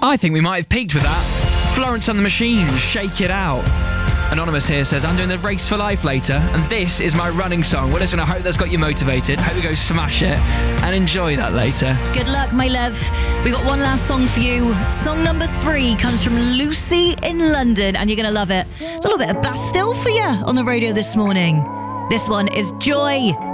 I think we might have peaked with that. Florence and the Machine, Shake It Out. Anonymous here says, I'm doing the Race for Life later, and this is my running song. We're just going to hope that's got you motivated. Hope you go smash it and enjoy that later. Good luck, my love. We got one last song for you. Song number 3 comes from Lucy in London, and you're going to love it. A little bit of Bastille for you on the radio this morning. This one is Joy.